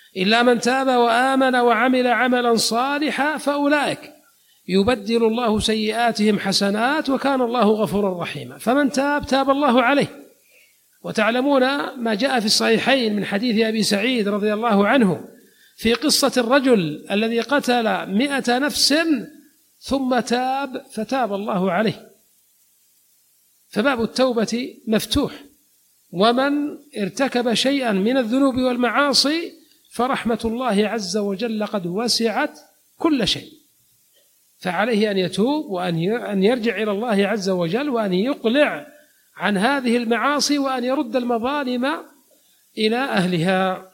إلا من تاب وآمن وعمل عملا صالحا فأولئك يبدل الله سيئاتهم حسنات وكان الله غفورا رحيما. فمن تاب الله عليه. وتعلمون ما جاء في الصحيحين من حديث أبي سعيد رضي الله عنه في قصة الرجل الذي قتل 100 نفس ثم تاب فتاب الله عليه. فباب التوبة مفتوح، ومن ارتكب شيئا من الذنوب والمعاصي فرحمة الله عز وجل قد وسعت كل شيء، فعليه أن يتوب وأن يرجع إلى الله عز وجل وأن يقلع عن هذه المعاصي وأن يرد المظالم إلى أهلها.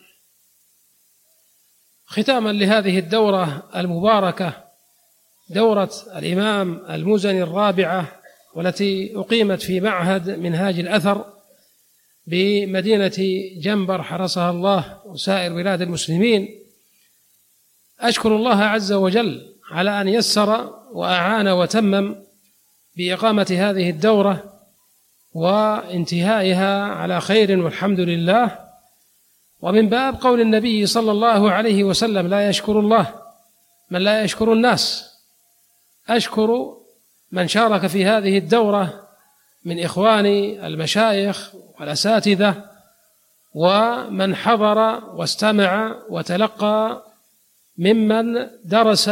ختاما لهذه الدورة المباركة، دورة الإمام المزني الرابعة، والتي أقيمت في معهد منهاج الأثر بمدينة جنبر حرسها الله وسائر بلاد المسلمين، أشكر الله عز وجل على أن يسر وأعان وتمم بإقامة هذه الدورة وانتهائها على خير والحمد لله. ومن باب قول النبي صلى الله عليه وسلم: لا يشكر الله من لا يشكر الناس. أشكر من شارك في هذه الدورة من إخواني المشايخ والأساتذة، ومن حضر واستمع وتلقى ممن درس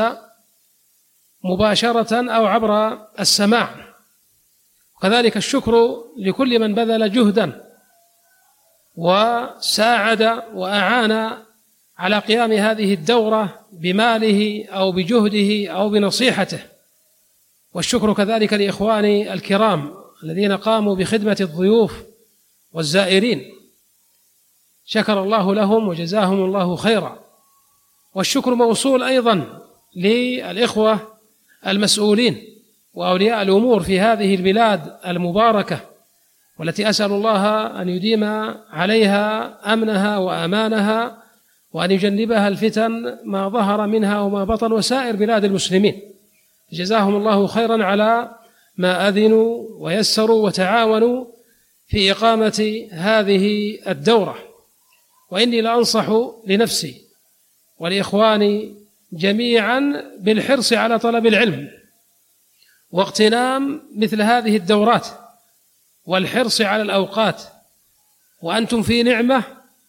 مباشرة أو عبر السماع. وكذلك الشكر لكل من بذل جهدا وساعد وأعان على قيام هذه الدورة بماله أو بجهده أو بنصيحته. والشكر كذلك لإخواني الكرام الذين قاموا بخدمة الضيوف والزائرين، شكر الله لهم وجزاهم الله خيرا. والشكر موصول أيضا للإخوة المسؤولين وأولياء الأمور في هذه البلاد المباركة، والتي أسأل الله أن يديم عليها أمنها وأمانها، وأن يجنبها الفتن ما ظهر منها وما بطن، وسائر بلاد المسلمين. جزاهم الله خيرا على ما أذنوا ويسروا وتعاونوا في إقامة هذه الدورة. وإني لأنصح لنفسي ولإخواني جميعا بالحرص على طلب العلم واغتنام مثل هذه الدورات، والحرص على الأوقات. وأنتم في نعمة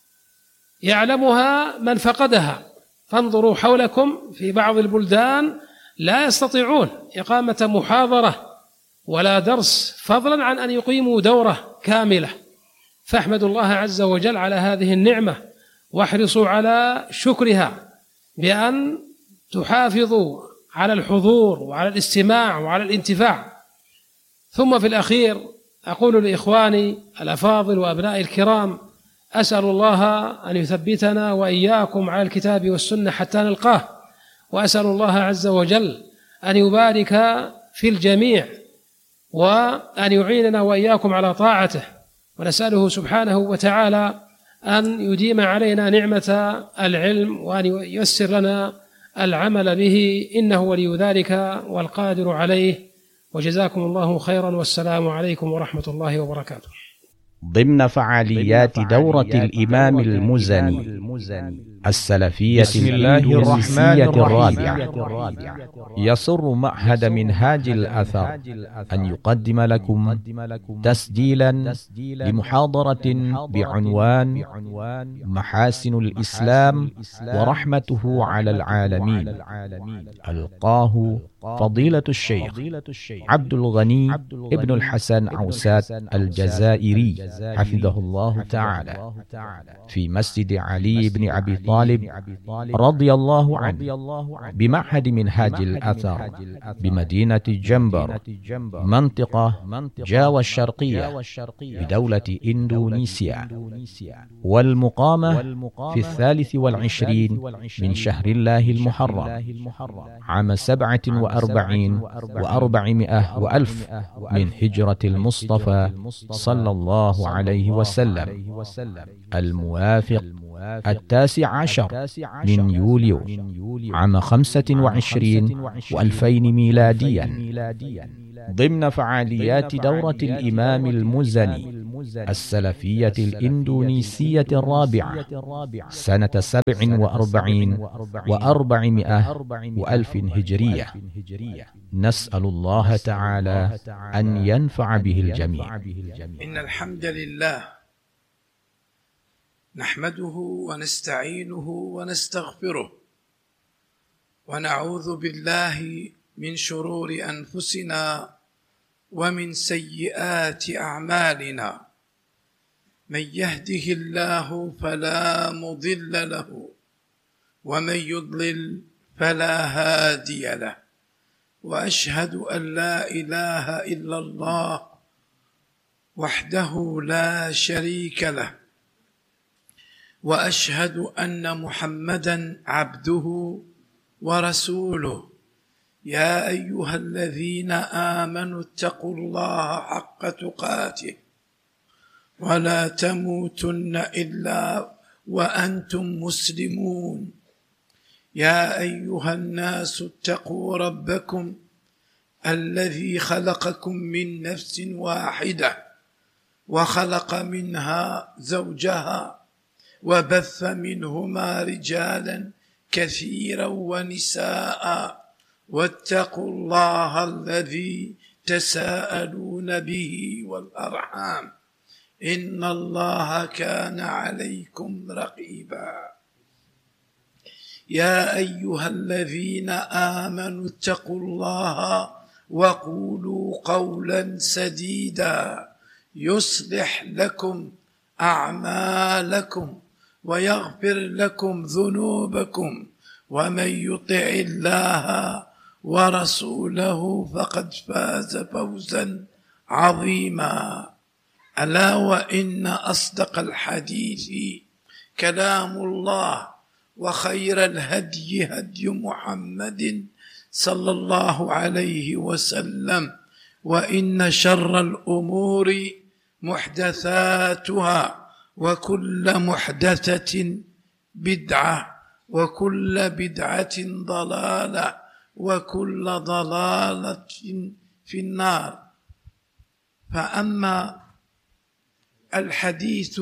يعلمها من فقدها، فانظروا حولكم في بعض البلدان لا يستطيعون إقامة محاضرة ولا درس، فضلا عن أن يقيموا دورة كاملة. فاحمدوا الله عز وجل على هذه النعمة، واحرصوا على شكرها بأن تحافظوا على الحضور وعلى الاستماع وعلى الانتفاع. ثم في الأخير أقول لإخواني الأفاضل وأبنائي الكرام: أسأل الله أن يثبتنا وإياكم على الكتاب والسنة حتى نلقاه، وأسأل الله عز وجل أن يبارك في الجميع وأن يعيننا وإياكم على طاعته، ونسأله سبحانه وتعالى أن يديم علينا نعمة العلم وأن ييسر لنا العمل به، إنه ولي ذلك والقادر عليه. وجزاكم الله خيرا، والسلام عليكم ورحمة الله وبركاته. ضمن فعاليات دورة الإمام المزني السلفية الإندونيسية الرابعة، يسر معهد منهاج الأثر أن يقدم لكم تسجيلا لمحاضرة بعنوان محاسن الإسلام ورحمته على العالمين، ألقاه فضيلة الشيخ عبد الغني ابن الحسن عوسات الجزائري حفظه الله تعالى في مسجد علي بن أبي طالب رضي الله عنه بمعهد منهاج الأثر بمدينة جنبر منطقة جاوا الشرقية بدولة إندونيسيا، والمقامة في 23 من شهر الله المحرم عام 47 و400 وألف من هجرة المصطفى صلى الله عليه وسلم، الموافق 19 من يوليو عام 25 و2000 ميلاديا، ضمن فعاليات دورة الإمام المزني السلفية الإندونيسية الرابعة سنة 47 و400 وألف هجرية. نسأل الله تعالى أن ينفع به الجميع. إن الحمد لله نحمده ونستعينه ونستغفره، ونعوذ بالله من شرور أنفسنا ومن سيئات أعمالنا. من يهده الله فلا مضل له، ومن يضلل فلا هادي له، وأشهد أن لا إله إلا الله وحده لا شريك له، وأشهد أن محمدًا عبده ورسوله. يا أيها الذين آمنوا اتقوا الله حق تقاته ولا تموتن إلا وأنتم مسلمون. يا أيها الناس اتقوا ربكم الذي خلقكم من نفس واحدة، وخلق منها زوجها، وبث منهما رجالا كثيرا ونساء، واتقوا الله الذي تساءلون به والأرحام، إن الله كان عليكم رقيبا. يا أيها الذين آمنوا اتقوا الله وقولوا قولا سديدا يصلح لكم أعمالكم ويغفر لكم ذنوبكم، ومن يطع الله ورسوله فقد فاز فوزا عظيما. ألا وإن أصدق الحديث كلام الله، وخير الهدي هدي محمد صلى الله عليه وسلم، وإن شر الأمور محدثاتها، وكل محدثة بدعة، وكل بدعة ضلالة، وكل ضلالة في النار. فأما الحديث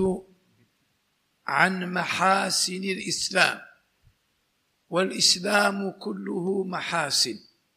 عن محاسن الإسلام، والإسلام كله محاسن،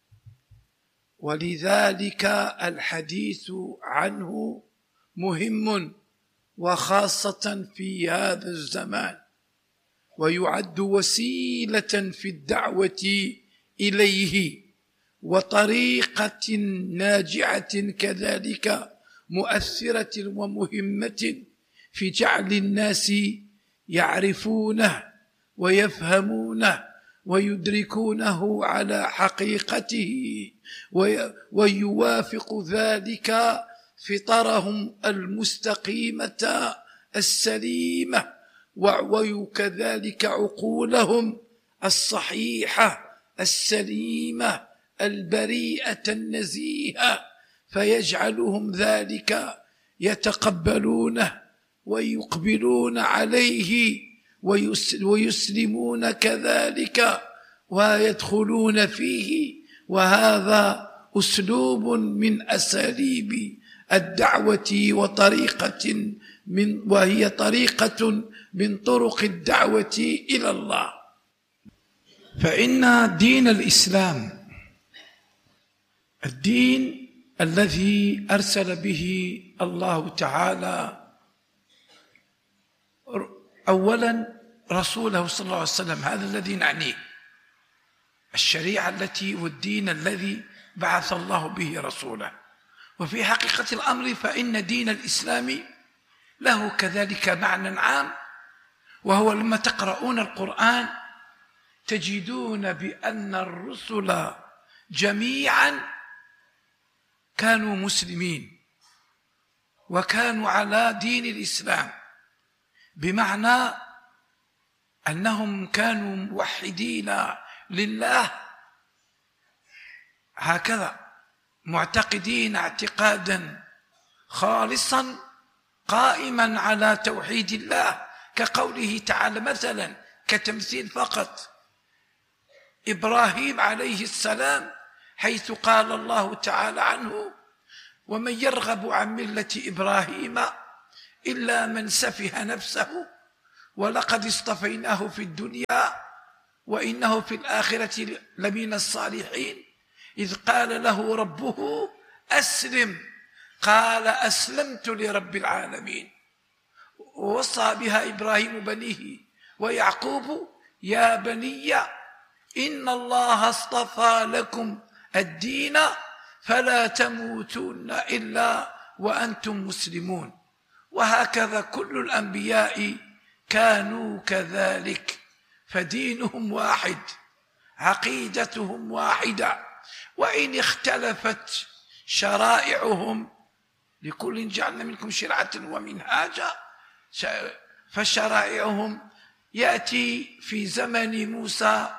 ولذلك الحديث عنه مهم، وخاصة في هذا الزمان، ويعد وسيلة في الدعوة إليه، وطريقة ناجعة كذلك مؤثرة ومهمة في جعل الناس يعرفونه ويفهمونه ويدركونه على حقيقته، ويوافق ذلك فطرهم المستقيمة السليمة، وكذلك عقولهم الصحيحة السليمة البريئة النزيهة، فيجعلهم ذلك يتقبلونه ويقبلون عليه ويسلمون كذلك ويدخلون فيه. وهذا أسلوب من أساليب الدعوة، وهي طريقة من طرق الدعوة إلى الله. فإن دين الإسلام الدين الذي أرسل به الله تعالى أولا رسوله صلى الله عليه وسلم، هذا الذي نعنيه، الشريعة التي والدين الذي بعث الله به رسوله. وفي حقيقة الأمر فإن دين الإسلام له كذلك معنى عام، وهو لما تقرؤون القرآن تجدون بأن الرسل جميعا كانوا مسلمين، وكانوا على دين الإسلام، بمعنى أنهم كانوا موحدين لله، هكذا معتقدين اعتقادا خالصا قائما على توحيد الله، كقوله تعالى مثلا كتمثيل فقط إبراهيم عليه السلام، حيث قال الله تعالى عنه: ومن يرغب عن ملة إبراهيم إلا من سفه نفسه ولقد اصطفيناه في الدنيا وإنه في الآخرة لمن الصالحين إذ قال له ربه أسلم قال أسلمت لرب العالمين. ووصى بها إبراهيم بنيه ويعقوب يا بني إن الله اصطفى لكم الدين فلا تموتن إلا وأنتم مسلمون. وهكذا كل الأنبياء كانوا كذلك، فدينهم واحد، عقيدتهم واحدة، وإن اختلفت شرائعهم لكل جعلنا منكم شرعة ومنهاجا، فشرائعهم يأتي في زمن موسى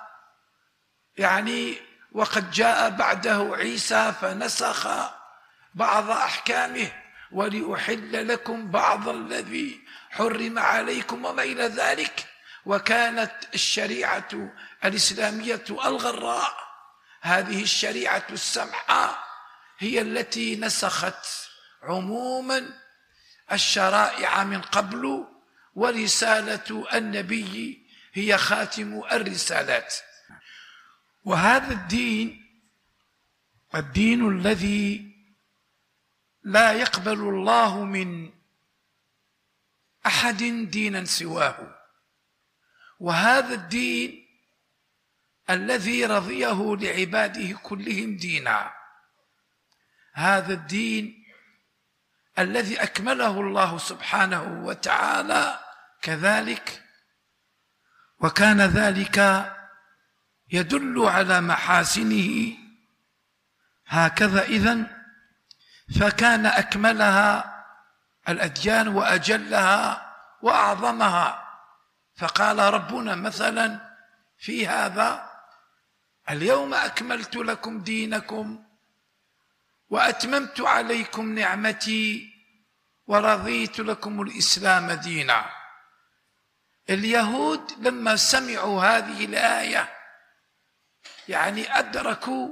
وقد جاء بعده عيسى فنسخ بعض أحكامه ولأحل لكم بعض الذي حرم عليكم وما إلى ذلك. وكانت الشريعة الإسلامية الغراء هذه الشريعة السمحة هي التي نسخت عموما الشرائع من قبل، ورسالة النبي هي خاتم الرسالات. وهذا الدين الذي لا يقبل الله من أحد دينا سواه، وهذا الدين الذي رضيه لعباده كلهم دينا، هذا الدين الذي أكمله الله سبحانه وتعالى كذلك، وكان ذلك يدل على محاسنه. هكذا إذن فكان أكملها الأديان وأجلها وأعظمها. فقال ربنا مثلا في هذا اليوم أكملت لكم دينكم وأتممت عليكم نعمتي ورضيت لكم الإسلام دينا. اليهود لما سمعوا هذه الآية أدركوا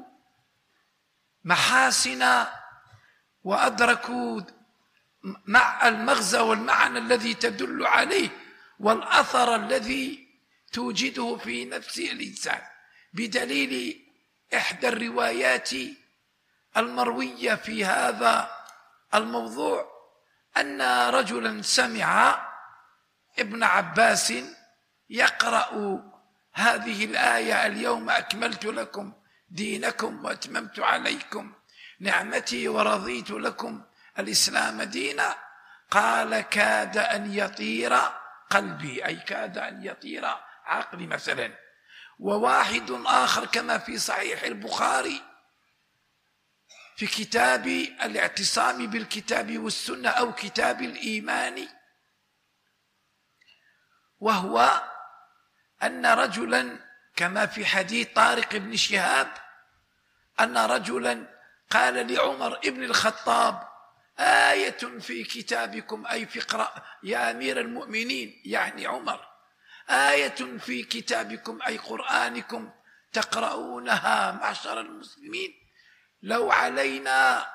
محاسن وأدركوا مع المغزى والمعنى الذي تدل عليه والأثر الذي توجده في نفس الإنسان، بدليل إحدى الروايات المروية في هذا الموضوع أن رجلا سمع ابن عباس يقرأ هذه الآية اليوم أكملت لكم دينكم وأتممت عليكم نعمتي ورضيت لكم الإسلام دينا، قال كاد أن يطير قلبي، أي كاد أن يطير عقلي مثلا. وواحد آخر كما في صحيح البخاري في كتاب الاعتصام بالكتاب والسنة أو كتاب الإيمان، وهو أن رجلا كما في حديث طارق بن شهاب أن رجلا قال لعمر ابن الخطاب آية في كتابكم، أي في يا أمير المؤمنين يعني عمر، آية في كتابكم أي قرآنكم تقرؤونها معشر المسلمين لو علينا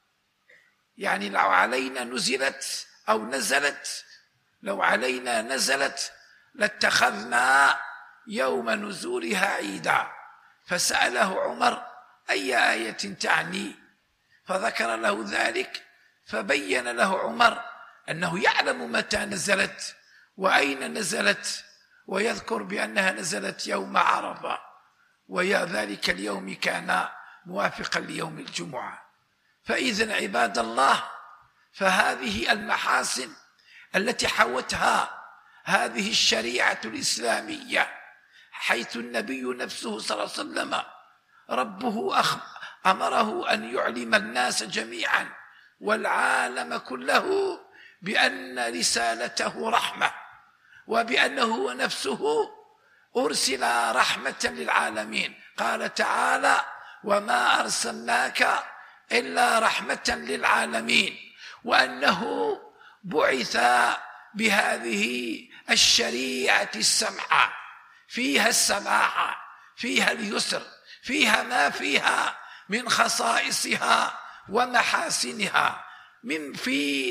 نزلت أو نزلت، لو علينا نزلت لاتخذنا يوم نزولها عيدا. فسأله عمر أي آية تعني، فذكر له ذلك، فبين له عمر أنه يعلم متى نزلت وأين نزلت، ويذكر بأنها نزلت يوم عرفة، وذلك اليوم كان موافقا ليوم الجمعة. فإذن عباد الله، فهذه المحاسن التي حوتها هذه الشريعة الإسلامية، حيث النبي نفسه صلى الله عليه وسلم ربه أمره أن يعلم الناس جميعا والعالم كله بأن رسالته رحمة، وبأنه نفسه أرسل رحمة للعالمين. قال تعالى وما أرسلناك إلا رحمة للعالمين، وأنه بعث بهذه الشريعة السمحة، فيها السماحة، فيها اليسر، فيها ما فيها من خصائصها ومحاسنها، في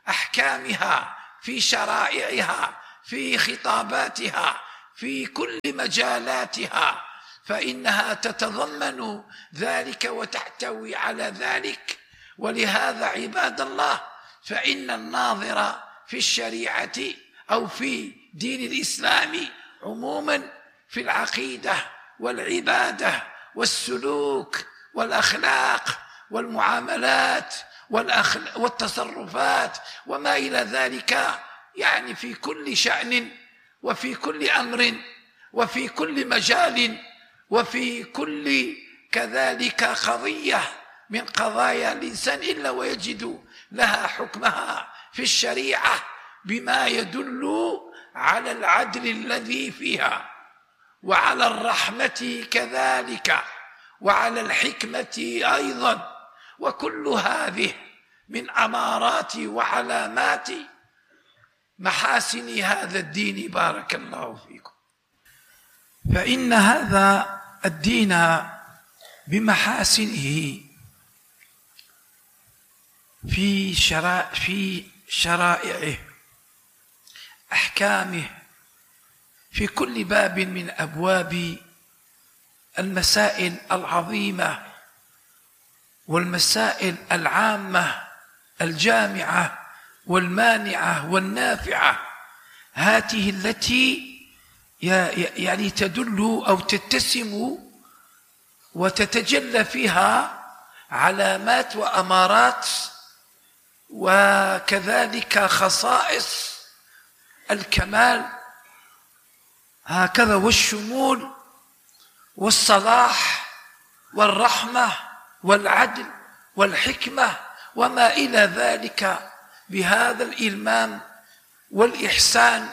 أحكامها، في شرائعها، في خطاباتها، في كل مجالاتها، فإنها تتضمن ذلك وتحتوي على ذلك. ولهذا عباد الله، فإن الناظر في الشريعة أو في دين الإسلام عموما في العقيدة والعبادة والسلوك والأخلاق والمعاملات والتصرفات وما إلى ذلك، يعني في كل شأن وفي كل أمر وفي كل مجال وفي كل كذلك قضية من قضايا الإنسان إلا ويجد لها حكمها في الشريعة بما يدل على العدل الذي فيها، وعلى الرحمة كذلك، وعلى الحكمة أيضا. وكل هذه من أمارات وعلامات محاسن هذا الدين. بارك الله فيكم. فإن هذا الدين بمحاسنه في شرائعه، أحكامه، في كل باب من أبواب المسائل العظيمة والمسائل العامة الجامعة والمانعة والنافعة، هذه التي يعني تدل أو تتسم وتتجلى فيها علامات وأمارات وكذلك خصائص الكمال، هكذا والشمول والصلاح والرحمة والعدل والحكمة وما إلى ذلك، بهذا الإلمام والإحسان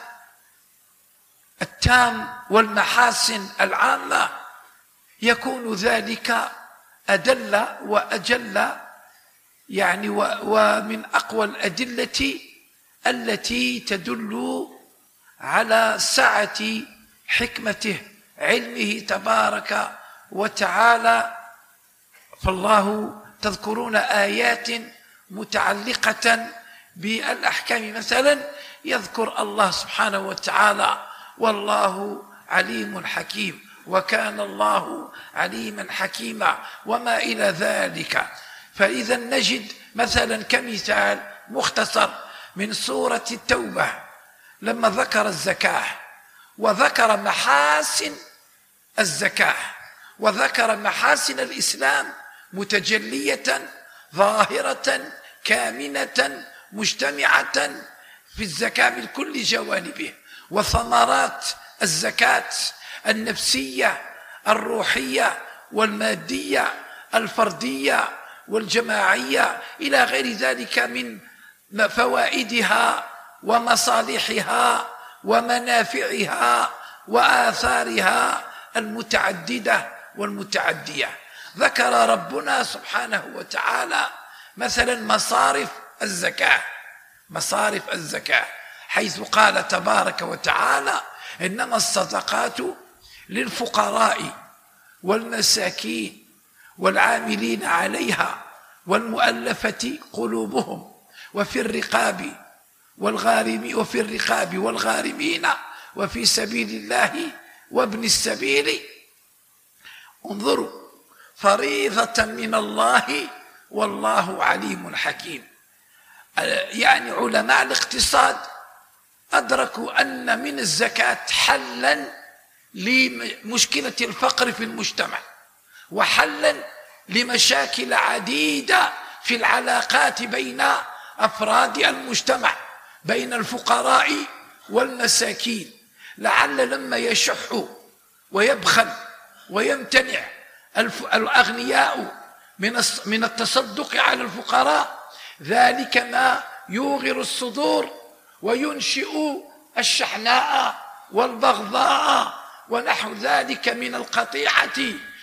التام والمحاسن العامة يكون ذلك أدل وأجل، يعني ومن أقوى الأدلة التي تدل على سعة حكمته، علمه تبارك وتعالى. فالله تذكرون آيات متعلقة بالأحكام، مثلا يذكر الله سبحانه وتعالى والله عليم حكيم، وكان الله عليما حكيما وما إلى ذلك. فإذا نجد مثلا كمثال مختصر من سورة التوبة لما ذكر الزكاة وذكر محاسن الزكاة وذكر محاسن الإسلام متجلية ظاهرة كامنة مجتمعة في الزكاة من كل جوانبه، وثمرات الزكاة النفسية الروحية والمادية الفردية والجماعية إلى غير ذلك من فوائدها ومصالحها ومنافعها وآثارها المتعددة والمتعدية. ذكر ربنا سبحانه وتعالى مثلا مصارف الزكاة حيث قال تبارك وتعالى إنما الصدقات للفقراء والمساكين والعاملين عليها والمؤلفة قلوبهم وفي الرقاب والغارمين وفي سبيل الله وابن السبيل. انظروا، فريضة من الله والله عليم حكيم. يعني علماء الاقتصاد أدركوا أن من الزكاة حلا لمشكلة الفقر في المجتمع، وحلا لمشاكل عديدة في العلاقات بين أفراد المجتمع، بين الفقراء والمساكين. لعل لما يشح ويبخل ويمتنع الأغنياء من التصدق على الفقراء، ذلك ما يوغر الصدور وينشئ الشحناء والبغضاء ونحو ذلك من القطيعة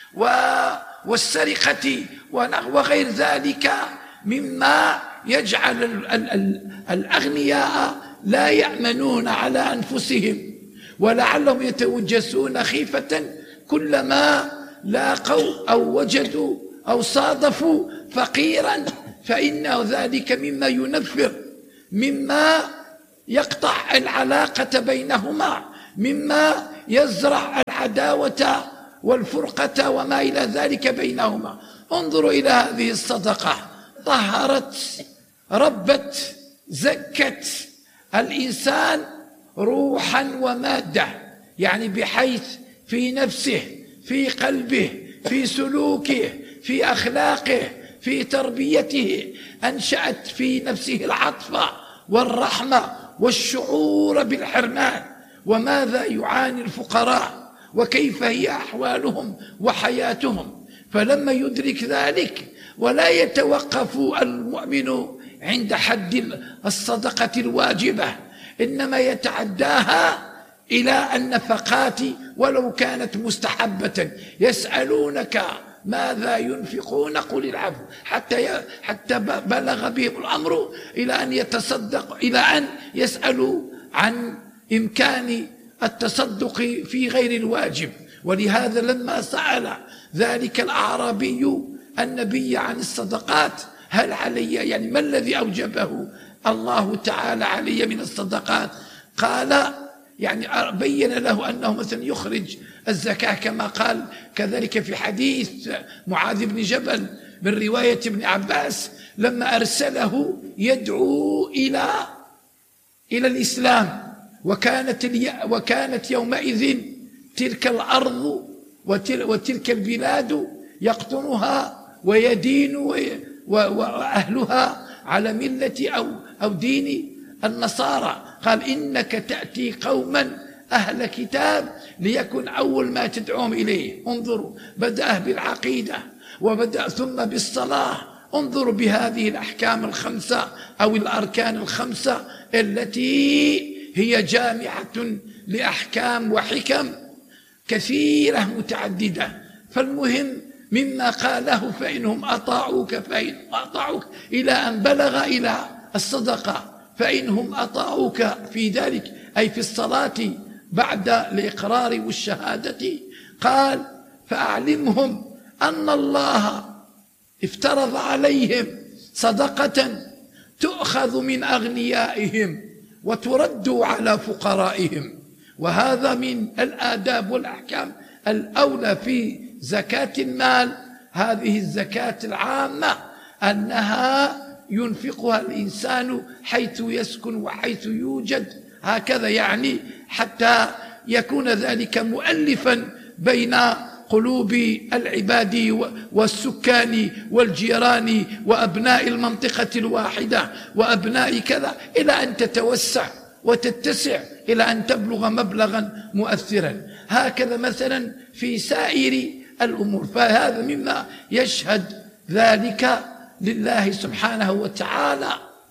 والسرقة وغير ذلك مما يجعل الأغنياء لا يأمنون على أنفسهم، ولعلهم يتوجسون خيفة كلما لاقوا أو وجدوا أو صادفوا فقيرا، فإن ذلك مما ينفر مما يقطع العلاقة بينهما، مما يزرع العداوة والفرقة وما إلى ذلك بينهما. انظروا إلى هذه الصدقة، طهرت، ربت، زكت الإنسان روحا ومادة، يعني بحيث في نفسه، في قلبه، في سلوكه، في أخلاقه، في تربيته، أنشأت في نفسه العطف والرحمة والشعور بالحرمان. وماذا يعاني الفقراء وكيف هي أحوالهم وحياتهم. فلما يدرك ذلك ولا يتوقف المؤمن عند حد الصدقة الواجبة، إنما يتعداها إلى النفقات ولو كانت مستحبة. يسألونك ماذا ينفقون قل العفو، حتى بلغ بهم الأمر إلى أن يتصدق، إلى أن يسألوا عن إمكان التصدق في غير الواجب. ولهذا لما سأل ذلك الأعرابي النبي عن الصدقات، هل علي، يعني ما الذي أوجبه الله تعالى علي من الصدقات؟ قال، يعني بين له أنه مثلا يخرج الزكاة كما قال كذلك في حديث معاذ بن جبل من رواية ابن عباس لما أرسله يدعو إلى الإسلام. وكانت يومئذ تلك الأرض وتلك البلاد يقطنها ويدين وأهلها على ملة أو دين النصارى. قال إنك تأتي قوما أهل كتاب ليكن أول ما تدعوهم إليه. انظروا، بدأ بالعقيدة وبدأ ثم بالصلاة. انظروا بهذه الأحكام الخمسة أو الأركان الخمسة التي هي جامعة لأحكام وحكم كثيرة متعددة. فالمهم مما قاله فإنهم أطاعوك إلى أن بلغ إلى الصدقة، فإنهم أطاعوك في ذلك أي في الصلاة بعد الإقرار والشهادة، قال فأعلمهم أن الله افترض عليهم صدقة تؤخذ من أغنيائهم وترد على فقرائهم. وهذا من الآداب والأحكام الأولى في زكاة المال، هذه الزكاة العامة أنها ينفقها الإنسان حيث يسكن وحيث يوجد، هكذا يعني حتى يكون ذلك مؤلفا بين قلوب العباد والسكان والجيران وأبناء المنطقة الواحدة وأبناء كذا، إلى أن تتوسع وتتسع إلى أن تبلغ مبلغا مؤثرا. هكذا مثلا في سائر الأمور. فهذا مما يشهد ذلك لله سبحانه وتعالى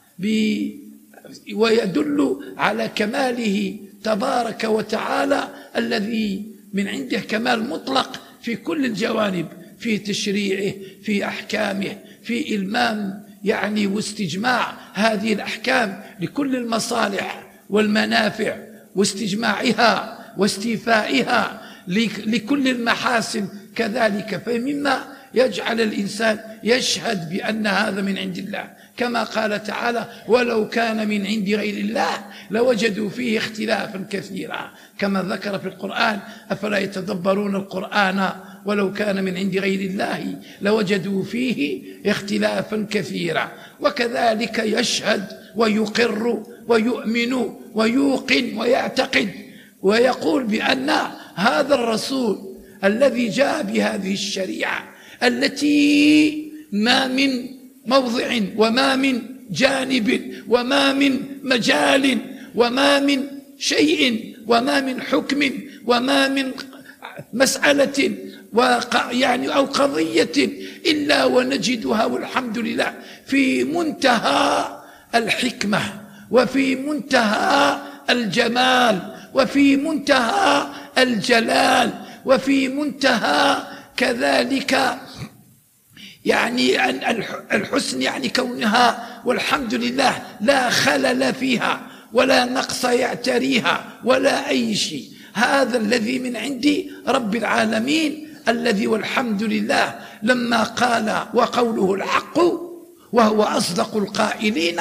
ويدل على كماله تبارك وتعالى الذي من عنده كمال مطلق في كل الجوانب، في تشريعه، في أحكامه، في إلمام يعني واستجماع هذه الأحكام لكل المصالح والمنافع واستجماعها واستيفائها لكل المحاسن كذلك. فمما يجعل الإنسان يشهد بأن هذا من عند الله، كما قال تعالى ولو كان من عند غير الله لوجدوا فيه اختلافا كثيرا، كما ذكر في القرآن أفلا يتدبرون القرآن ولو كان من عند غير الله لوجدوا فيه اختلافا كثيرا. وكذلك يشهد ويقر ويؤمن ويوقن ويعتقد ويقول بأن هذا الرسول الذي جاء بهذه الشريعة التي ما من موضع وما من جانب وما من مجال وما من شيء وما من حكم وما من مسألة يعني أو قضية إلا ونجدها والحمد لله في منتهى الحكمة وفي منتهى الجمال وفي منتهى الجلال وفي منتهى كذلك يعني الحسن، يعني كونها والحمد لله لا خلل فيها ولا نقص يعتريها ولا أي شيء. هذا الذي من عند رب العالمين الذي والحمد لله لما قال وقوله الحق وهو أصدق القائلين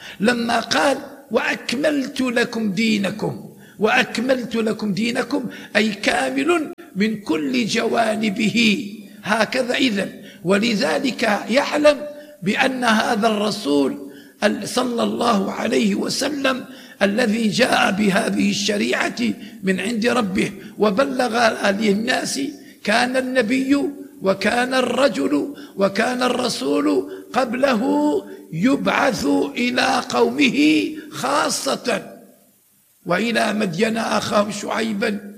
لما قال وأكملت لكم دينكم، وأكملت لكم دينكم أي كامل من كل جوانبه، هكذا إذن. ولذلك يعلم بأن هذا الرسول صلى الله عليه وسلم الذي جاء بهذه الشريعة من عند ربه وبلغ للناس، كان النبي وكان الرجل وكان الرسول قبله يبعث إلى قومه خاصة، وإلى مدين أخاهم شعيبا،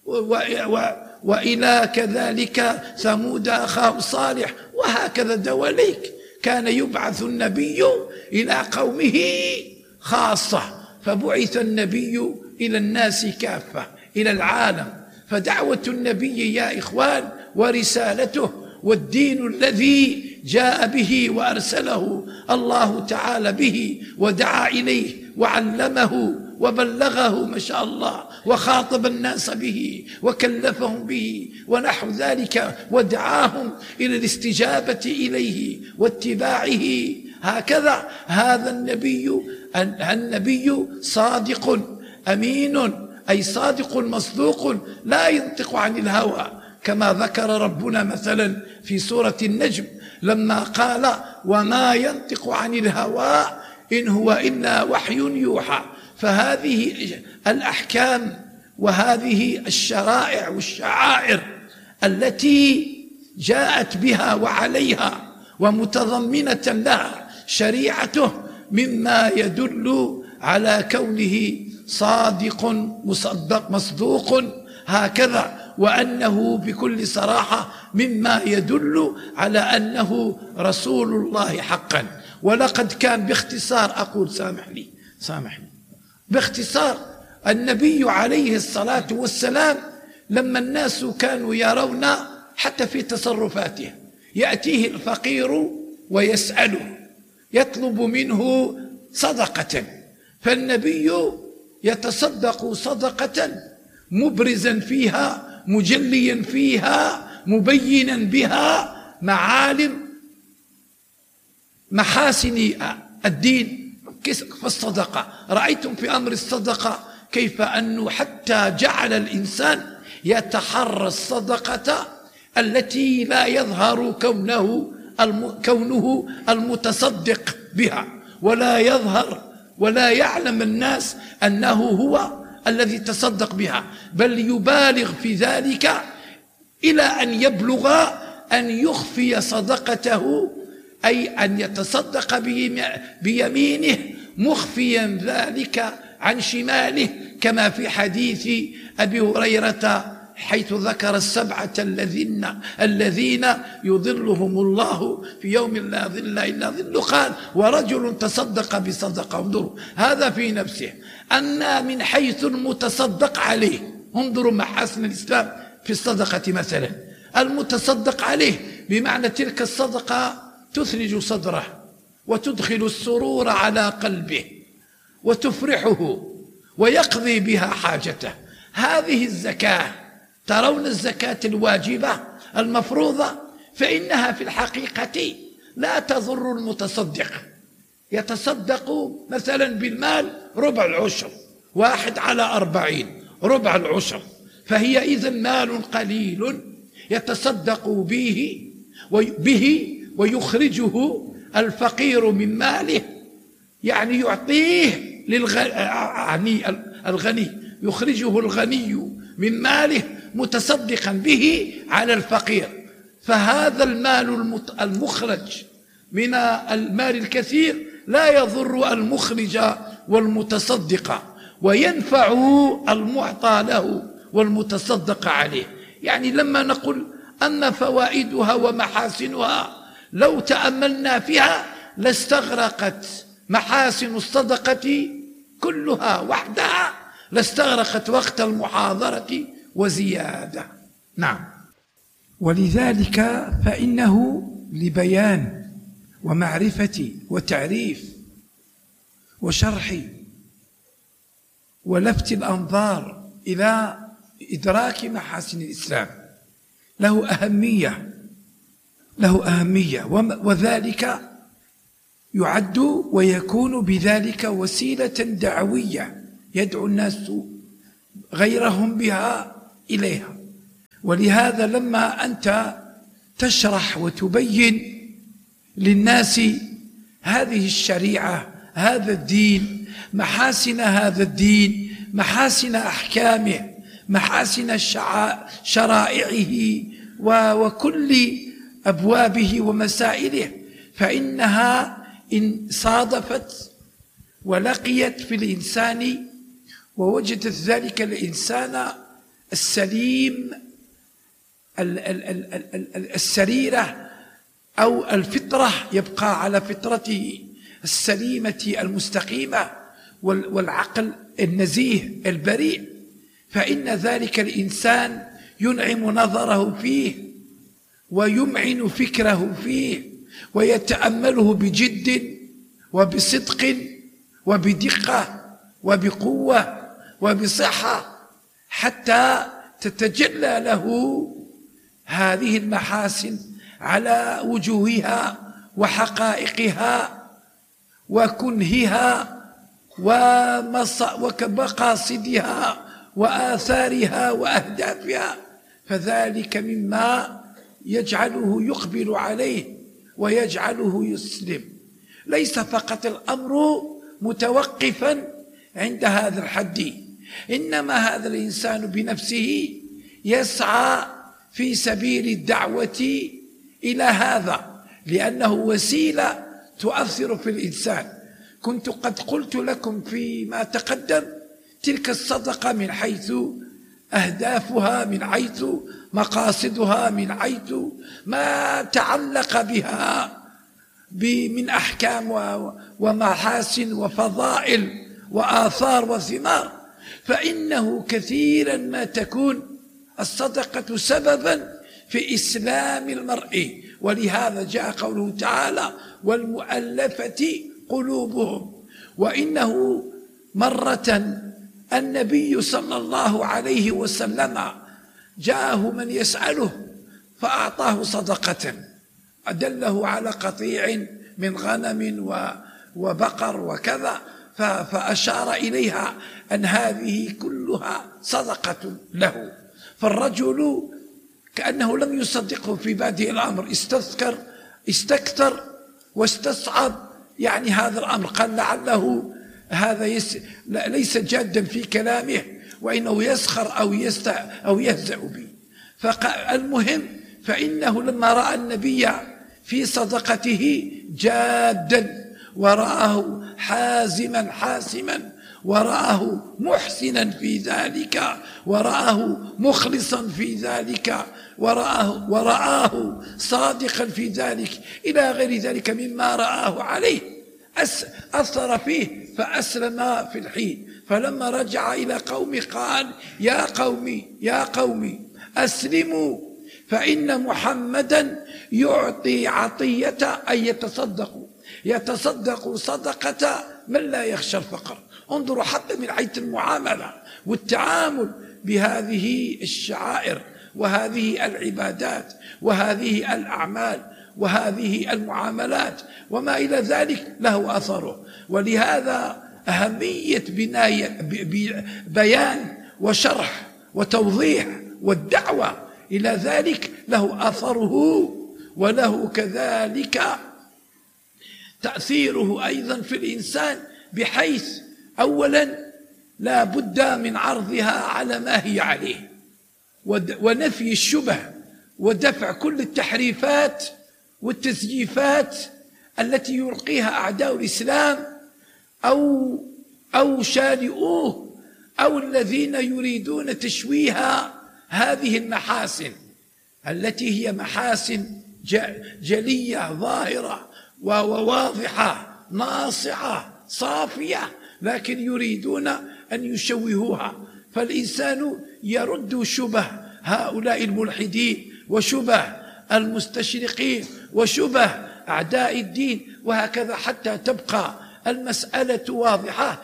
وإلى كذلك ثمود أخاهم صالح، وهكذا دواليك. كان يبعث النبي إلى قومه خاصة، فبعث النبي إلى الناس كافة، إلى العالم. فدعوة النبي يا إخوان ورسالته والدين الذي جاء به وأرسله الله تعالى به ودعا إليه وعلمه وبلغه ما شاء الله، وخاطب الناس به وكلفهم به ونحو ذلك، ودعاهم إلى الاستجابة إليه واتباعه. هكذا هذا النبي صادق أمين، أي صادق مصدوق لا ينطق عن الهوى، كما ذكر ربنا مثلا في سورة النجم لما قال وما ينطق عن الهوى إن هو إلا وحي يوحى. فهذه الأحكام وهذه الشرائع والشعائر التي جاءت بها وعليها ومتضمنة لها شريعته مما يدل على كونه صادق مصدوق، هكذا، وأنه بكل صراحة مما يدل على أنه رسول الله حقا. ولقد كان باختصار، أقول سامحني باختصار، النبي عليه الصلاة والسلام لما الناس كانوا يرون حتى في تصرفاته، يأتيه الفقير ويسأله يطلب منه صدقة، فالنبي يتصدق صدقة مبرزا فيها مجليا فيها مبينا بها معالم محاسن الدين فالصدقة. رأيتم في أمر الصدقة كيف أنه حتى جعل الإنسان يتحرى الصدقة التي لا يظهر كونه المتصدق بها، ولا يظهر ولا يعلم الناس أنه هو الذي تصدق بها، بل يبالغ في ذلك إلى أن يبلغ أن يخفي صدقته، أي أن يتصدق بيمينه مخفيا ذلك عن شماله، كما في حديث أبي هريرة حيث ذكر السبعة الذين يظلهم الله في يوم لا ظل إلا ظله، قال ورجل تصدق بصدقة. انظروا هذا في نفسه، أن من حيث المتصدق عليه، انظروا محاسن الإسلام في الصدقة مثلا، المتصدق عليه بمعنى تلك الصدقة تثلج صدره وتدخل السرور على قلبه وتفرحه ويقضي بها حاجته. هذه الزكاة، ترون الزكاة الواجبة المفروضة، فإنها في الحقيقة لا تضر المتصدق. يتصدق مثلا بالمال ربع العشر، 1/40 ربع العشر، فهي إذن مال قليل يتصدق به ويخرجه الفقير من ماله، يعني يعطيه الغني، يخرجه الغني من ماله متصدقا به على الفقير. فهذا المال المخرج من المال الكثير لا يضر المخرج والمتصدق، وينفع المعطى له والمتصدق عليه. يعني لما نقول أن فوائدها ومحاسنها لو تأملنا فيها لاستغرقت محاسن الصدقة كلها وحدها، لاستغرقت وقت المحاضرة وزيادة. نعم. ولذلك فإنه لبيان ومعرفة وتعريف وشرح ولفت الأنظار إلى إدراك محاسن الإسلام له أهمية، وذلك يعد ويكون بذلك وسيلة دعوية يدعو الناس غيرهم بها إليها. ولهذا لما أنت تشرح وتبين للناس هذه الشريعة، هذا الدين، محاسن هذا الدين، محاسن أحكامه، محاسن شرائعه وكل أبوابه ومسائله، فإنها إن صادفت ولقيت في الإنسان ووجدت ذلك الإنسان السليم السريرة أو الفطرة، يبقى على فطرته السليمة المستقيمة والعقل النزيه البريء، فإن ذلك الإنسان ينعم نظره فيه ويمعن فكره فيه ويتأمله بجد وبصدق وبدقة وبقوة وبصحة، حتى تتجلى له هذه المحاسن على وجوهها وحقائقها وكنهها ومقاصدها وآثارها وأهدافها، فذلك مما يجعله يقبل عليه ويجعله يسلم. ليس فقط الأمر متوقفا عند هذا الحد، إنما هذا الإنسان بنفسه يسعى في سبيل الدعوة إلى هذا، لأنه وسيلة تؤثر في الإنسان. كنت قد قلت لكم فيما تقدم تلك الصدقة من حيث أهدافها، من حيث مقاصدها، من حيث ما تعلق بها من أحكام ومحاسن وفضائل وآثار وثمار، فإنه كثيرا ما تكون الصدقة سببا في إسلام المرء. ولهذا جاء قوله تعالى والمؤلفة قلوبهم. وإنه مرة النبي صلى الله عليه وسلم جاءه من يسأله فأعطاه صدقة، أدله على قطيع من غنم وبقر وكذا، فأشار إليها أن هذه كلها صدقة له. فالرجل كأنه لم يصدقه في بادئ الأمر، استكثر واستصعب يعني هذا الأمر، قال لعله هذا ليس جادا في كلامه وإنه يسخر أو يهزأ به. فالمهم فإنه لما رأى النبي في صدقته جادا ورآه حاسما ورآه محسنا في ذلك ورآه مخلصا في ذلك ورآه صادقا في ذلك إلى غير ذلك مما رآه عليه، أثر فيه فأسلم في الحين. فلما رجع إلى قومه قال يا قوم أسلموا فإن محمدا يعطي عطية أن يتصدق صدقة من لا يخشى الفقر. انظروا حتى من حيث المعاملة والتعامل بهذه الشعائر وهذه العبادات وهذه الأعمال وهذه المعاملات وما إلى ذلك له أثره. ولهذا أهمية بيان وشرح وتوضيح والدعوة إلى ذلك له أثره، وله كذلك تأثيره أيضا في الإنسان، بحيث أولا لا بد من عرضها على ما هي عليه ونفي الشبه ودفع كل التحريفات والتزييفات التي يلقيها أعداء الإسلام أو شانئوه أو الذين يريدون تشويه هذه المحاسن التي هي محاسن جلية ظاهرة وواضحة ناصعة صافية، لكن يريدون أن يشوهوها. فالإنسان يرد شبه هؤلاء الملحدين وشبه المستشرقين وشبه أعداء الدين، وهكذا حتى تبقى المسألة واضحة،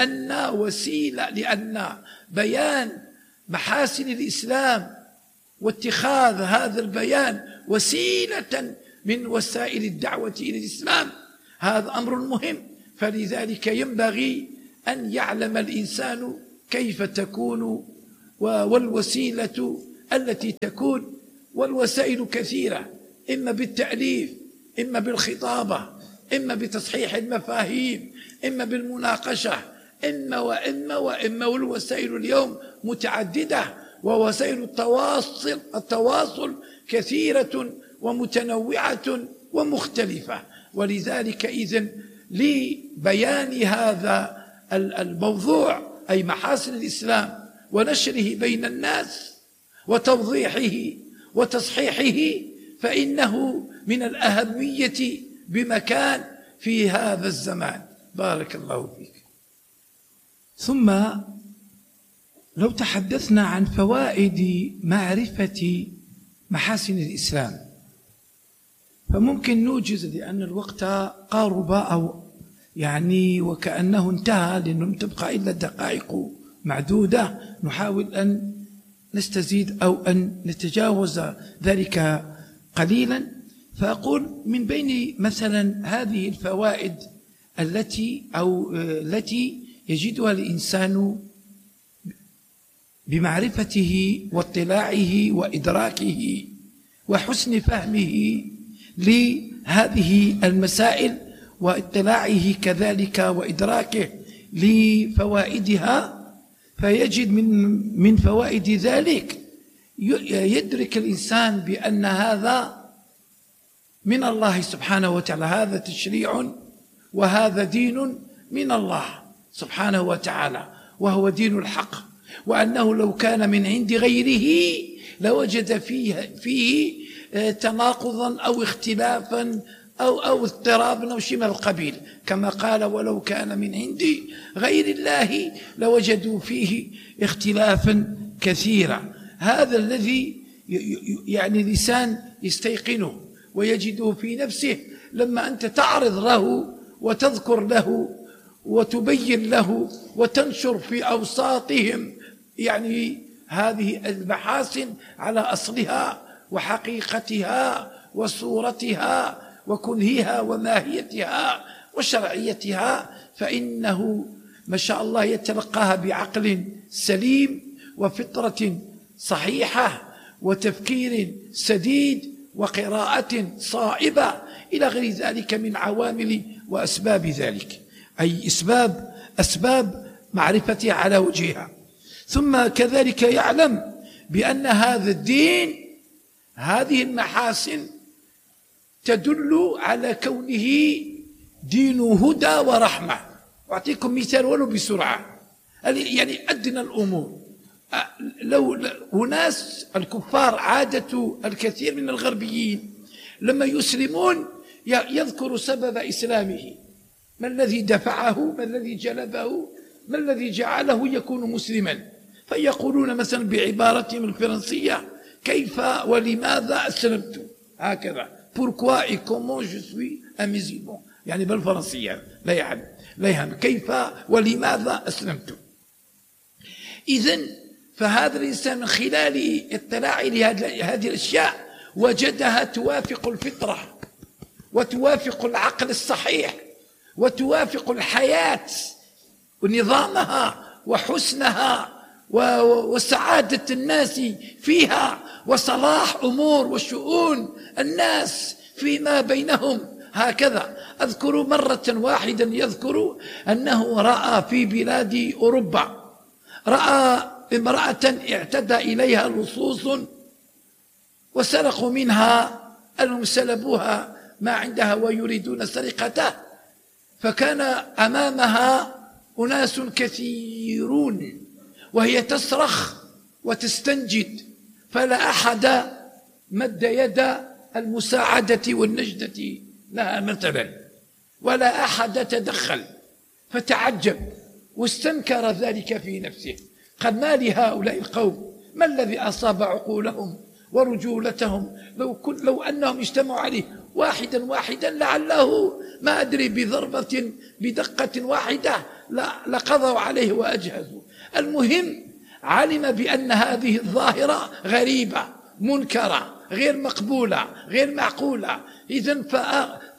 لأن بيان محاسن الإسلام واتخاذ هذا البيان وسيلة من وسائل الدعوة إلى الإسلام هذا أمر مهم. فلذلك ينبغي أن يعلم الإنسان كيف تكون والوسيلة التي تكون، والوسائل كثيرة، إما بالتأليف، إما بالخطابة، إما بتصحيح المفاهيم، إما بالمناقشة، إما والوسائل اليوم متعددة، ووسائل التواصل كثيرة ومتنوعة ومختلفة. ولذلك إذن لبيان هذا الموضوع أي محاسن الإسلام ونشره بين الناس وتوضيحه وتصحيحه فإنه من الأهمية بمكان في هذا الزمان. بارك الله فيك. ثم لو تحدثنا عن فوائد معرفة محاسن الإسلام فممكن نوجز، لأن الوقت قارب أو يعني وكأنه انتهى، لأنه تبقى إلا دقائق معدودة، نحاول أن نستزيد أو أن نتجاوز ذلك قليلا. فأقول من بين مثلا هذه الفوائد التي يجدها الإنسان بمعرفته واطلاعه وإدراكه وحسن فهمه لهذه المسائل واطلاعه كذلك وإدراكه لفوائدها، فيجد من فوائد ذلك يدرك الإنسان بأن هذا من الله سبحانه وتعالى، هذا تشريع وهذا دين من الله سبحانه وتعالى، وهو دين الحق، وأنه لو كان من عند غيره لوجد فيه تناقضا أو اختلافا أو اضطرابا أو شيء من القبيل، كما قال ولو كان من عند غير الله لوجدوا فيه اختلافا كثيرا. هذا الذي يعني الإنسان يستيقنه ويجده في نفسه لما أنت تعرض له وتذكر له وتبين له وتنشر في أوساطهم يعني هذه المحاسن على أصلها وحقيقتها وصورتها وكنهها وماهيتها وشرعيتها، فإنه ما شاء الله يتلقاها بعقل سليم وفطرة صحيحة وتفكير سديد وقراءة صائبة إلى غير ذلك من عوامل وأسباب ذلك، أي أسباب معرفتها على وجهها. ثم كذلك يعلم بأن هذا الدين، هذه المحاسن تدل على كونه دين هدى ورحمة. أعطيكم مثال ولو بسرعة، يعني أدنى الأمور. لو أناس الكفار عادة الكثير من الغربيين لما يسلمون يذكر سبب إسلامه، ما الذي دفعه، ما الذي جلبه، ما الذي جعله يكون مسلما، فيقولون مثلا بعبارتهم الفرنسية كيف ولماذا أسلمت، هكذا pourquoi et comment je suis un musulman، يعني بالفرنسية لا يهم كيف ولماذا أسلمت. إذن فهذا الإنسان من خلال اطلاعه لهذه الأشياء وجدها توافق الفطرة وتوافق العقل الصحيح وتوافق الحياة ونظامها وحسنها وسعادة الناس فيها وصلاح أمور وشؤون الناس فيما بينهم. هكذا أذكر مرة واحدا يذكر أنه رأى في بلاد أوروبا، رأى امرأة اعتدى إليها لصوص وسرقوا منها، أنهم سلبوها ما عندها ويريدون سرقته، فكان أمامها أناس كثيرون وهي تصرخ وتستنجد، فلا أحد مد يد المساعدة والنجدة لها مثلا، ولا أحد تدخل، فتعجب واستنكر ذلك في نفسه، قد ما لهؤلاء القوم، ما الذي أصاب عقولهم ورجولتهم لو أنهم اجتمعوا عليه واحدا لعله ما أدري بضربة بدقة واحدة لقضوا عليه وأجهزوا. المهم علم بأن هذه الظاهرة غريبة منكرة غير مقبولة غير معقولة، إذن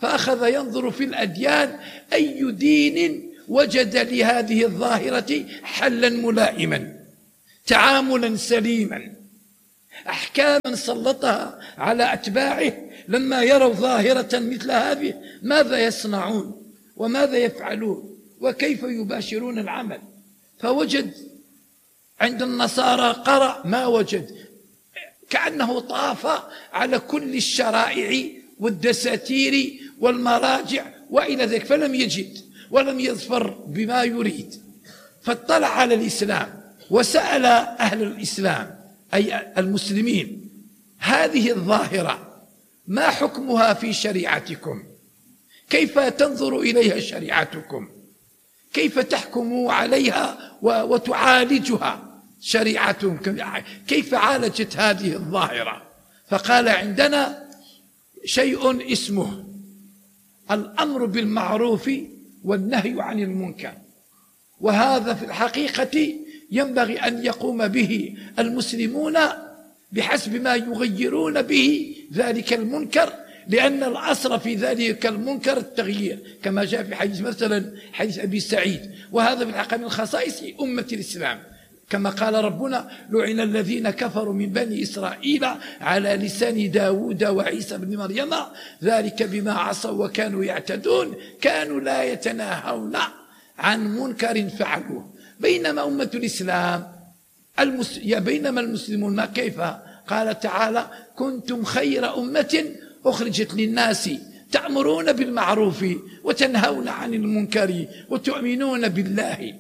فأخذ ينظر في الأديان أي دين وجد لهذه الظاهرة حلا ملائما، تعاملا سليما، أحكاما سلطها على أتباعه لما يروا ظاهرة مثل هذه ماذا يصنعون وماذا يفعلون وكيف يباشرون العمل. فوجد عند النصارى قرأ ما وجد، كأنه طاف على كل الشرائع والدساتير والمراجع وإلى ذلك فلم يجد ولم يظفر بما يريد. فاطلع على الإسلام وسأل أهل الإسلام أي المسلمين هذه الظاهرة ما حكمها في شريعتكم؟ كيف تنظر إليها شريعتكم؟ كيف تحكم عليها وتعالجها شريعتهم؟ كيف عالجت هذه الظاهرة؟ فقال عندنا شيء اسمه الأمر بالمعروف والنهي عن المنكر، وهذا في الحقيقة ينبغي أن يقوم به المسلمون بحسب ما يغيرون به ذلك المنكر، لأن الأصل في ذلك المنكر التغيير، كما جاء في حديث مثلا حديث أبي سعيد، وهذا في الحقيقة من خصائص أمة الإسلام، كما قال ربنا لعن الذين كفروا من بني إسرائيل على لسان داود وعيسى بن مريم ذلك بما عصوا وكانوا يعتدون كانوا لا يتناهون عن منكر فعلوه. بينما أمة الإسلام بينما المسلمون ما كيف؟ قال تعالى كنتم خير أمة أخرجت للناس تأمرون بالمعروف وتنهون عن المنكر وتؤمنون بالله.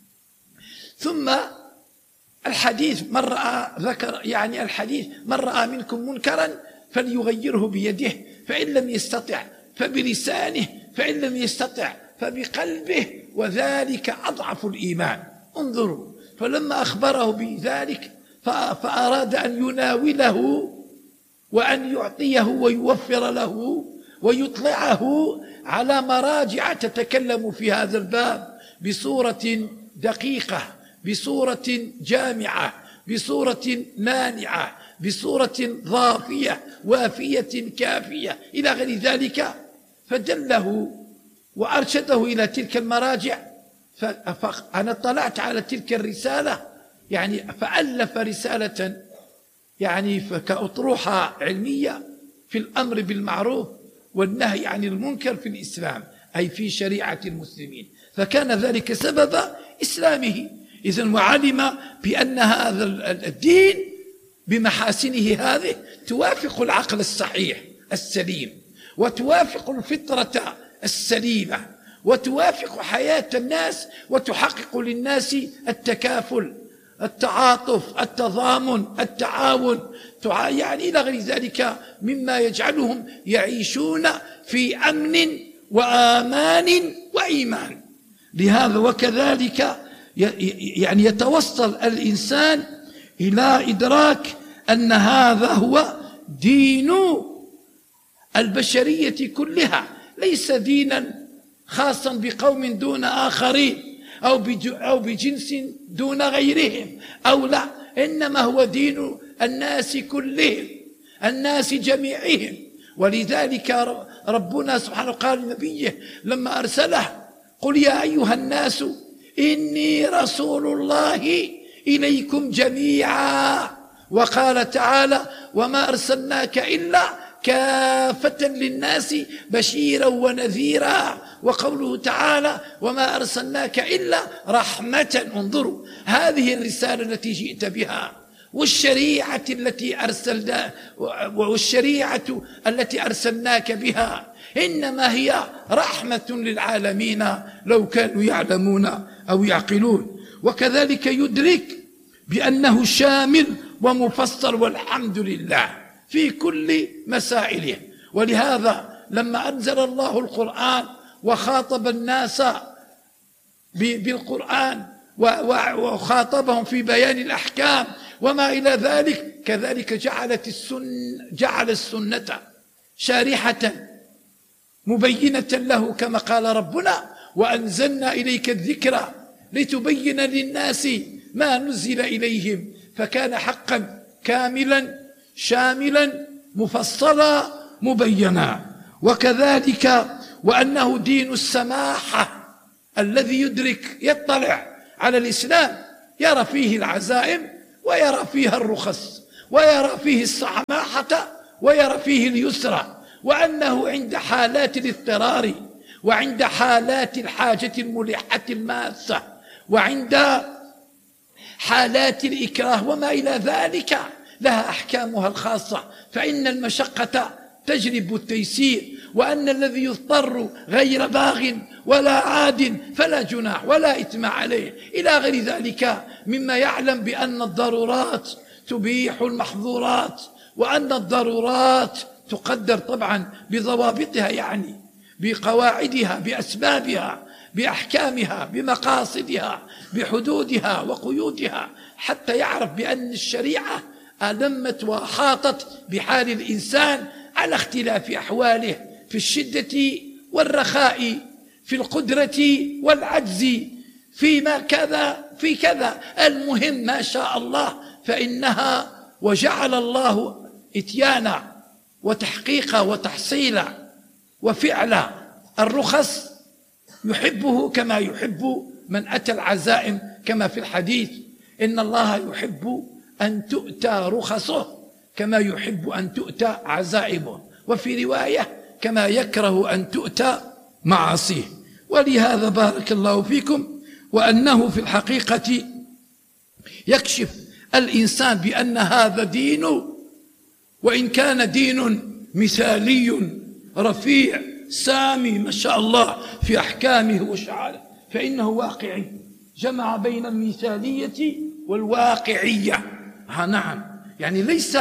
ثم الحديث من رأى ذكر يعني الحديث من رأى منكم منكرا فليغيره بيده فإن لم يستطع فبلسانه فإن لم يستطع فبقلبه وذلك أضعف الإيمان. انظروا، فلما أخبره بذلك فأراد أن يناوله وأن يعطيه ويوفر له ويطلعه على مراجع تتكلم في هذا الباب بصورة دقيقة، بصورة جامعة، بصورة مانعة، بصورة ضافية وافية كافية إلى غير ذلك، فدله وأرشده إلى تلك المراجع. فأنا اطلعت على تلك الرسالة يعني فألف رسالة يعني كأطروحة علمية في الأمر بالمعروف والنهي عن المنكر في الإسلام أي في شريعة المسلمين، فكان ذلك سبب إسلامه. إذن وعلم بأن هذا الدين بمحاسنه هذه توافق العقل الصحيح السليم وتوافق الفطرة السليمة وتوافق حياة الناس وتحقق للناس التكافل، التعاطف، التضامن، التعاون، يعني إلى غير ذلك مما يجعلهم يعيشون في أمن وآمان وإيمان. لهذا وكذلك يعني يتوصل الإنسان إلى إدراك أن هذا هو دين البشرية كلها، ليس دينا خاصا بقوم دون آخرين أو بجنس دون غيرهم أو لا، إنما هو دين الناس كلهم، الناس جميعهم. ولذلك ربنا سبحانه قال لنبيه لما أرسله قل يا أيها الناس إني رسول الله إليكم جميعا، وقال تعالى وما أرسلناك إلا كافة للناس بشيرا ونذيرا، وقوله تعالى وما أرسلناك إلا رحمة. انظروا هذه الرسالة التي جئت بها والشريعة التي أرسلناك بها إنما هي رحمة للعالمين لو كانوا يعلمون أو يعقلون. وكذلك يدرك بأنه شامل ومفصل والحمد لله في كل مسائله. ولهذا لما أنزل الله القرآن وخاطب الناس بالقرآن وخاطبهم في بيان الأحكام وما إلى ذلك، كذلك جعل السنة شارحة مبينة له كما قال ربنا وأنزلنا إليك الذكر لتبين للناس ما نزل إليهم، فكان حقا كاملا شاملا مفصلا مبينا. وكذلك وأنه دين السماحة الذي يدرك يطلع على الإسلام يرى فيه العزائم ويرى فيها الرخص ويرى فيه السماحة ويرى فيه اليسر، وأنه عند حالات الاضطرار وعند حالات الحاجة الملحة الماسة وعند حالات الإكراه وما إلى ذلك لها أحكامها الخاصة، فإن المشقة تجلب التيسير، وأن الذي يضطر غير باغ ولا عاد فلا جناح ولا إثم عليه إلى غير ذلك مما يعلم بأن الضرورات تبيح المحظورات، وأن الضرورات تقدر طبعا بضوابطها، يعني بقواعدها بأسبابها بأحكامها بمقاصدها بحدودها وقيودها، حتى يعرف بأن الشريعة ألمت وأحاطت بحال الإنسان على اختلاف أحواله في الشدة والرخاء، في القدرة والعجز، فيما كذا في كذا، المهم ما شاء الله فإنها وجعل الله إتيانا وتحقيقا وتحصيلا وفعلا الرخص يحبه كما يحب من أتى العزائم، كما في الحديث إن الله يحب أن تؤتى رخصه كما يحب أن تؤتى عزائمه، وفي رواية كما يكره أن تؤتى معاصيه. ولهذا بارك الله فيكم وأنه في الحقيقة يكشف الإنسان بأن هذا دين، وإن كان دين مثالي رفيع سامي ما شاء الله في أحكامه وشعائره، فإنه واقعي، جمع بين المثالية والواقعية. نعم، يعني ليس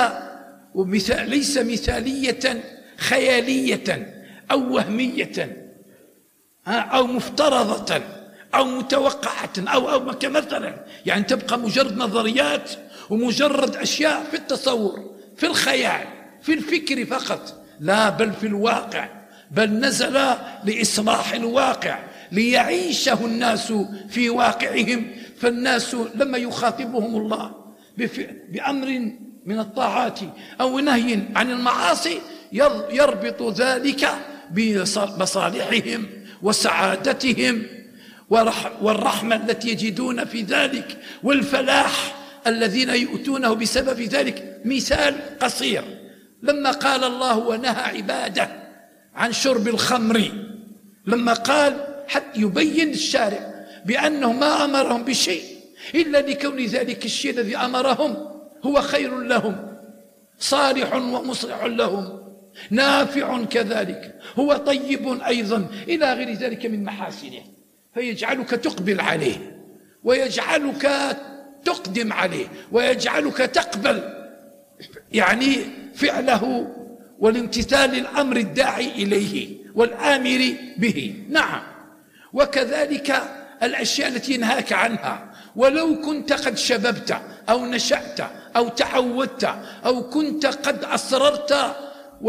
مثالية خيالية أو وهمية أو مفترضة أو متوقعة أو كمثلا، يعني تبقى مجرد نظريات ومجرد أشياء في التصور في الخيال في الفكر فقط، لا بل في الواقع، بل نزل لإصلاح الواقع ليعيشه الناس في واقعهم. فالناس لما يخاطبهم الله بأمر من الطاعات أو نهي عن المعاصي يربط ذلك بمصالحهم وسعادتهم والرحمة التي يجدون في ذلك والفلاح الذين يؤتونه بسبب ذلك. مثال قصير، لما قال الله ونهى عباده عن شرب الخمر، لما قال حتى يبين الشارع بأنه ما أمرهم بشيء إلا لكون ذلك الشيء الذي أمرهم هو خير لهم، صالح ومصلح لهم، نافع كذلك، هو طيب أيضا إلى غير ذلك من محاسنه، فيجعلك تقبل عليه ويجعلك تقدم عليه ويجعلك تقبل يعني فعله والامتثال الأمر الداعي إليه والآمر به. نعم، وكذلك الأشياء التي ينهاك عنها، ولو كنت قد شببت أو نشأت أو تعودت أو كنت قد أصررت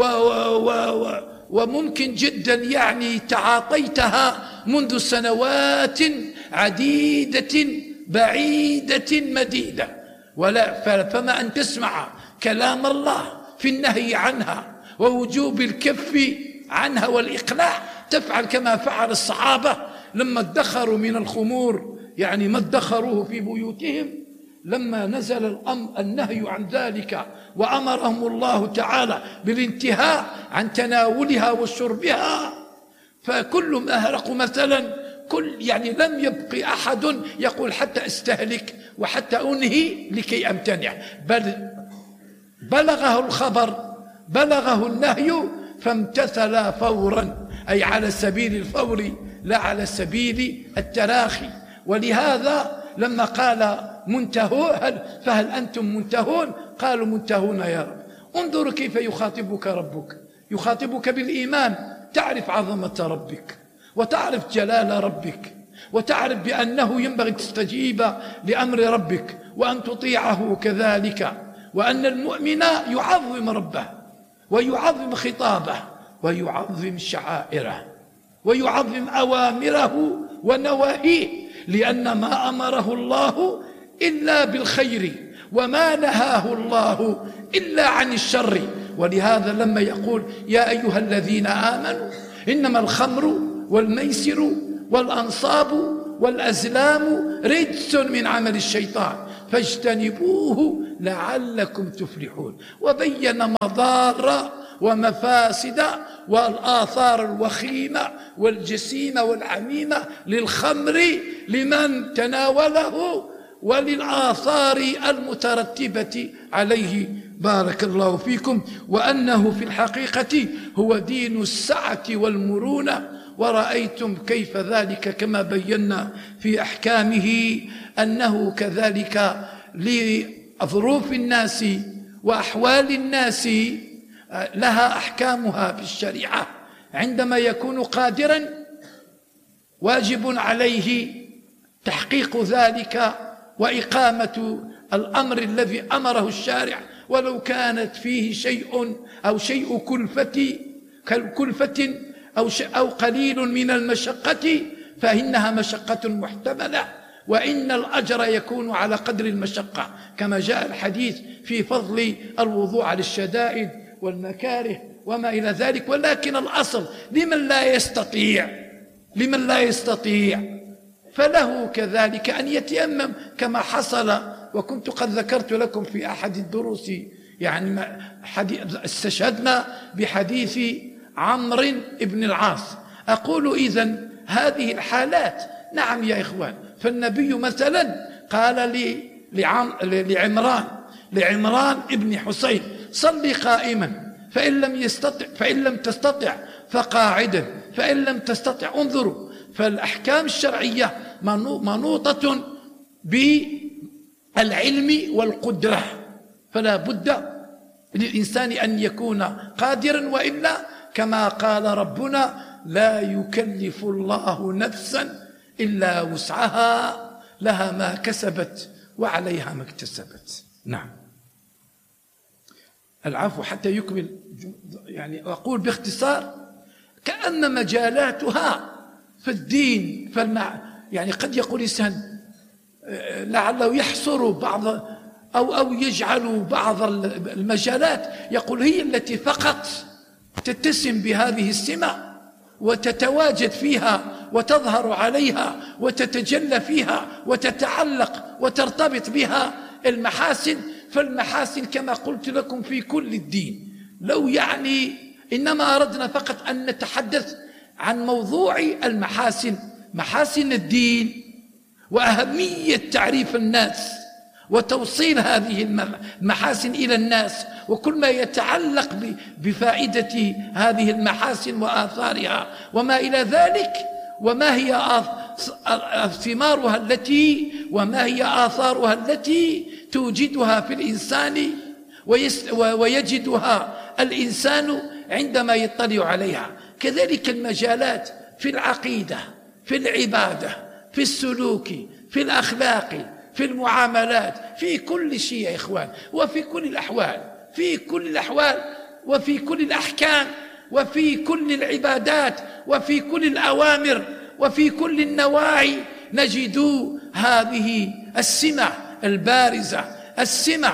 وممكن جدا يعني تعاطيتها منذ سنوات عديدة بعيدة مديدة، فما أن تسمع كلام الله في النهي عنها ووجوب الكف عنها والإقلاع، تفعل كما فعل الصحابة لما ادخروا من الخمور، يعني ما ادخروه في بيوتهم، لما نزل النهي عن ذلك وأمرهم الله تعالى بالانتهاء عن تناولها وشربها، فكل ما أهرقوا مثلا يعني لم يبقي أحد يقول حتى استهلك وحتى أنهي لكي أمتنع، بل بلغه الخبر بلغه النهي فامتثل فورا، أي على سبيل الفور لا على سبيل التراخي. ولهذا لما قال منتهون فهل أنتم منتهون، قالوا منتهون يا رب. انظروا كيف يخاطبك ربك، يخاطبك بالإيمان، تعرف عظمة ربك وتعرف جلال ربك وتعرف بأنه ينبغي تستجيب لأمر ربك وأن تطيعه كذلك، وأن المؤمن يعظم ربه ويعظم خطابه ويعظم شعائره ويعظم أوامره ونواهيه، لأن ما أمره الله إلا بالخير وما نهاه الله إلا عن الشر، ولهذا لما يقول يا أيها الذين آمنوا إنما الخمر والميسر والأنصاب والأزلام رجس من عمل الشيطان فاجتنبوه لعلكم تفلحون، وبين مضار ومفاسد والآثار الوخيمة والجسيمة والعميمة للخمر لمن تناوله وللآثار المترتبة عليه. بارك الله فيكم. وأنه في الحقيقة هو دين السعة والمرونة، ورأيتم كيف ذلك كما بينا في أحكامه أنه كذلك لظروف الناس وأحوال الناس لها أحكامها في الشريعة. عندما يكون قادرا واجب عليه تحقيق ذلك وإقامة الأمر الذي أمره الشارع، ولو كانت فيه شيء أو شيء كلفة أو قليل من المشقة فإنها مشقة محتملة، وإن الأجر يكون على قدر المشقة، كما جاء الحديث في فضل الوضوء على الشدائد والمكاره وما إلى ذلك. ولكن الأصل لمن لا يستطيع فله كذلك أن يتيمم كما حصل. وكنت قد ذكرت لكم في أحد الدروس يعني استشهدنا بحديث عمرو بن العاص. أقول إذن هذه الحالات نعم يا إخوان، فالنبي مثلا قال لعمران ابن حسين صلي قائما فإن لم تستطع فقاعدا فإن لم تستطع. انظروا، فالأحكام الشرعية منوطة بالعلم والقدرة، فلا بد للإنسان أن يكون قادرا، وإلا كما قال ربنا لا يكلف الله نفسا إلا وسعها لها ما كسبت وعليها ما اكتسبت. نعم، العفو حتى يكمل يعني أقول باختصار كأن مجالاتها في الدين يعني قد يقول إنسان لعله يحصر بعض أو يجعل بعض المجالات يقول هي التي فقط تتسم بهذه السمة وتتواجد فيها وتظهر عليها وتتجلى فيها وتتعلق وترتبط بها المحاسن. فالمحاسن كما قلت لكم في كل الدين. لو يعني إنما أردنا فقط أن نتحدث عن موضوع المحاسن، محاسن الدين وأهمية تعريف الناس وتوصيل هذه المحاسن إلى الناس وكل ما يتعلق بفائدة هذه المحاسن وآثارها وما إلى ذلك، وما هي ثمارها وما هي آثارها التي توجدها في الإنسان ويجدها الإنسان عندما يطلع عليها. كذلك المجالات في العقيدة، في العبادة، في السلوك، في الأخلاق، في المعاملات، في كل شيء يا إخوان، وفي كل الأحوال، وفي كل الأحكام، وفي كل العبادات، وفي كل الأوامر، وفي كل النواهي نجد هذه السمة البارزة، السمة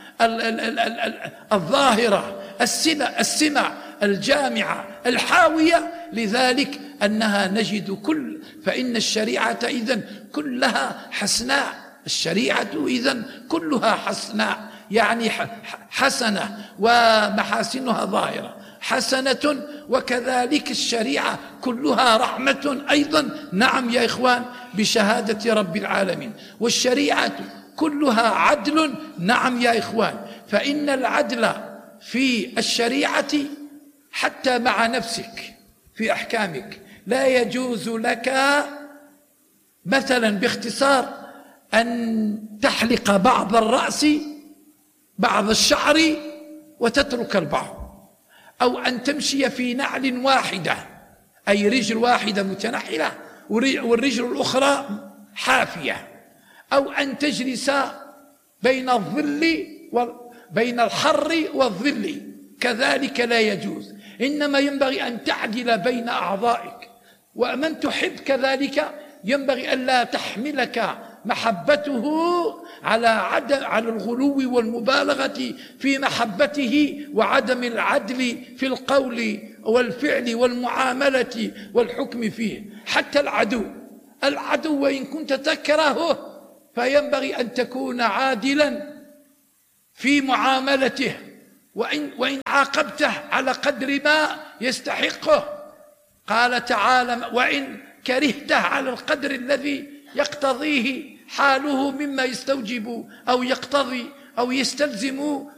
الظاهرة، السمة الجامعة الحاوية لذلك أنها نجد فإن الشريعة إذن كلها حسناء، الشريعة إذن كلها حسناء يعني حسنة ومحاسنها ظاهرة حسنة، وكذلك الشريعة كلها رحمة أيضا. نعم يا إخوان بشهادة رب العالمين. والشريعة كلها عدل. نعم يا إخوان، فإن العدل في الشريعة حتى مع نفسك في أحكامك لا يجوز لك مثلا باختصار أن تحلق بعض الرأس بعض الشعر وتترك البعض، أو أن تمشي في نعل واحدة أي رجل واحدة متنحلة والرجل الأخرى حافية، أو أن تجلس بين الحر والظل، كذلك لا يجوز. إنما ينبغي أن تعدل بين أعضائك، ومن تحب كذلك ينبغي أن لا تحملك محبته على الغلو والمبالغة في محبته، وعدم العدل في القول والفعل والمعاملة والحكم فيه. حتى العدو وإن كنت تكرهه فينبغي أن تكون عادلا في معاملته، وإن عاقبته على قدر ما يستحقه. قال تعالى: وإن كرهته على القدر الذي يقتضيه حاله مما يستوجب أو يقتضي أو يستلزم